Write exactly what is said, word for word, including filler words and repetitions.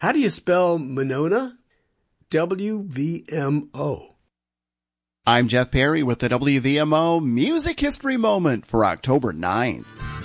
How do you spell Winona? W V M O. I'm Jeff Perry with the W V M O Music History Moment for October ninth.